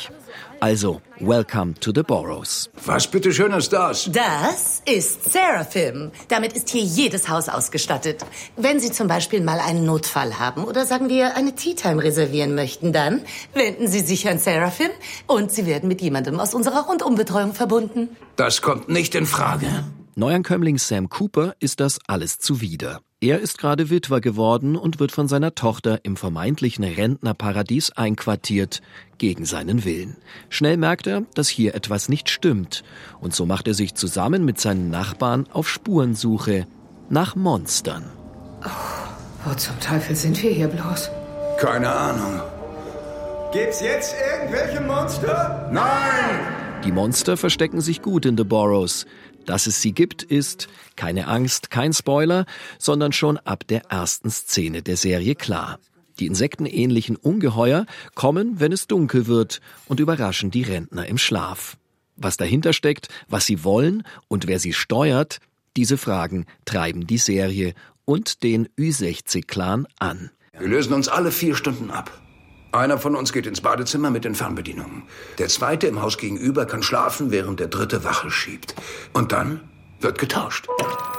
durch. Also, welcome to the Burrows. Was bitteschön ist das? Das ist Seraphim. Damit ist hier jedes Haus ausgestattet. Wenn Sie zum Beispiel mal einen Notfall haben oder sagen wir eine Tea-Time reservieren möchten, dann wenden Sie sich an Seraphim und Sie werden mit jemandem aus unserer Rundumbetreuung verbunden. Das kommt nicht in Frage. Neuankömmling Sam Cooper ist das alles zuwider. Er ist gerade Witwer geworden und wird von seiner Tochter im vermeintlichen Rentnerparadies einquartiert, gegen seinen Willen. Schnell merkt er, dass hier etwas nicht stimmt. Und so macht er sich zusammen mit seinen Nachbarn auf Spurensuche nach Monstern. Wo zum Teufel sind wir hier bloß? Keine Ahnung. Gibt's jetzt irgendwelche Monster? Nein! Die Monster verstecken sich gut in The Burrows. Dass es sie gibt, ist, keine Angst, kein Spoiler, sondern schon ab der ersten Szene der Serie klar. Die insektenähnlichen Ungeheuer kommen, wenn es dunkel wird, und überraschen die Rentner im Schlaf. Was dahinter steckt, was sie wollen und wer sie steuert, diese Fragen treiben die Serie und den Ü60-Clan an. Wir lösen uns alle 4 Stunden ab. Einer von uns geht ins Badezimmer mit den Fernbedienungen. Der zweite im Haus gegenüber kann schlafen, während der dritte Wache schiebt. Und dann wird getauscht.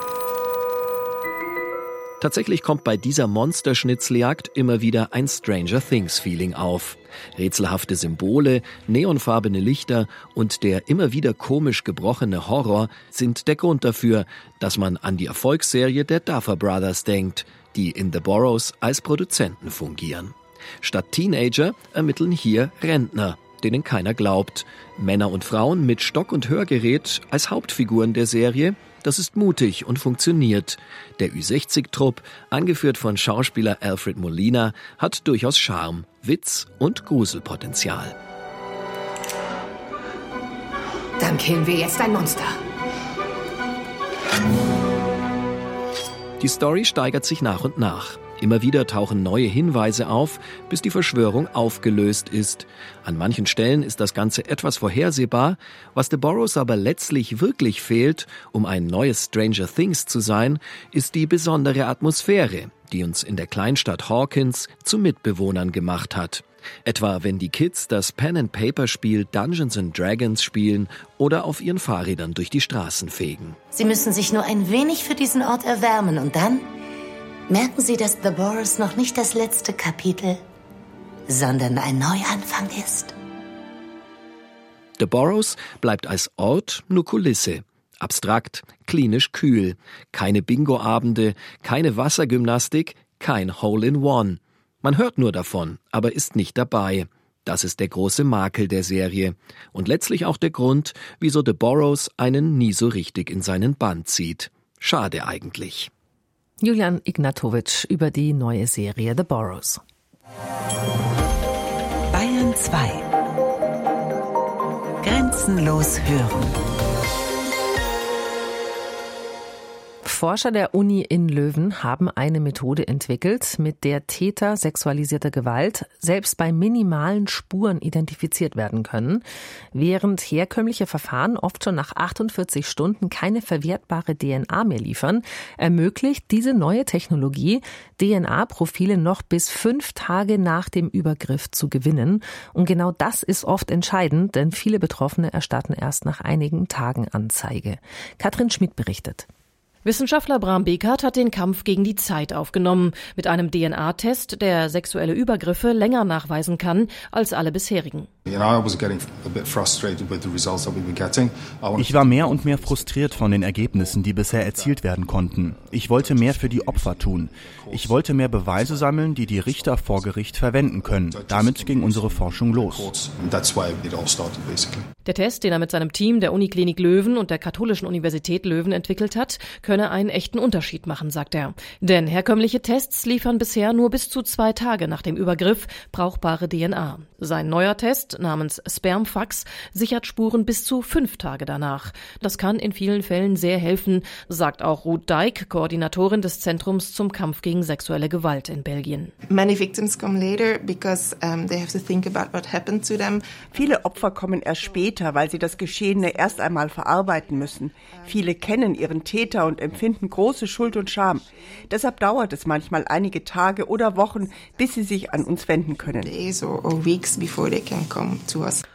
Tatsächlich kommt bei dieser Monsterschnitzeljagd immer wieder ein Stranger Things-Feeling auf. Rätselhafte Symbole, neonfarbene Lichter und der immer wieder komisch gebrochene Horror sind der Grund dafür, dass man an die Erfolgsserie der Duffer Brothers denkt, die in The Burrows als Produzenten fungieren. Statt Teenager ermitteln hier Rentner, denen keiner glaubt. Männer und Frauen mit Stock und Hörgerät als Hauptfiguren der Serie. Das ist mutig und funktioniert. Der Ü60-Trupp, angeführt von Schauspieler Alfred Molina, hat durchaus Charme, Witz und Gruselpotenzial. Dann killen wir jetzt ein Monster. Die Story steigert sich nach und nach. Immer wieder tauchen neue Hinweise auf, bis die Verschwörung aufgelöst ist. An manchen Stellen ist das Ganze etwas vorhersehbar. Was The Burrows aber letztlich wirklich fehlt, um ein neues Stranger Things zu sein, ist die besondere Atmosphäre, die uns in der Kleinstadt Hawkins zu Mitbewohnern gemacht hat. Etwa wenn die Kids das Pen-and-Paper-Spiel Dungeons & Dragons spielen oder auf ihren Fahrrädern durch die Straßen fegen. Sie müssen sich nur ein wenig für diesen Ort erwärmen und dann merken Sie, dass The Burrows noch nicht das letzte Kapitel, sondern ein Neuanfang ist. The Burrows bleibt als Ort nur Kulisse. Abstrakt, klinisch kühl. Keine Bingo-Abende, keine Wassergymnastik, kein Hole-in-One. Man hört nur davon, aber ist nicht dabei. Das ist der große Makel der Serie. Und letztlich auch der Grund, wieso The Burrows einen nie so richtig in seinen Bann zieht. Schade eigentlich. Julian Ignatowitsch über die neue Serie The Burrows. Bayern 2. Grenzenlos hören. Forscher der Uni in Leuven haben eine Methode entwickelt, mit der Täter sexualisierter Gewalt selbst bei minimalen Spuren identifiziert werden können. Während herkömmliche Verfahren oft schon nach 48 Stunden keine verwertbare DNA mehr liefern, ermöglicht diese neue Technologie, DNA-Profile noch bis 5 Tage nach dem Übergriff zu gewinnen. Und genau das ist oft entscheidend, denn viele Betroffene erstatten erst nach einigen Tagen Anzeige. Katrin Schmidt berichtet. Wissenschaftler Bram Bekert hat den Kampf gegen die Zeit aufgenommen, mit einem DNA-Test, der sexuelle Übergriffe länger nachweisen kann als alle bisherigen. Ich war mehr und mehr frustriert von den Ergebnissen, die bisher erzielt werden konnten. Ich wollte mehr für die Opfer tun. Ich wollte mehr Beweise sammeln, die die Richter vor Gericht verwenden können. Damit ging unsere Forschung los. Der Test, den er mit seinem Team der Uniklinik Leuven und der Katholischen Universität Leuven entwickelt hat, könne einen echten Unterschied machen, sagt er. Denn herkömmliche Tests liefern bisher nur bis zu 2 Tage nach dem Übergriff brauchbare DNA. Sein neuer Test namens Spermfax sichert Spuren bis zu 5 Tage danach. Das kann in vielen Fällen sehr helfen, sagt auch Ruth Dijk, Koordinatorin des Zentrums zum Kampf gegen sexuelle Gewalt in Belgien. Viele Opfer kommen erst später, weil sie das Geschehene erst einmal verarbeiten müssen. Viele kennen ihren Täter und empfinden große Schuld und Scham. Deshalb dauert es manchmal einige Tage oder Wochen, bis sie sich an uns wenden können.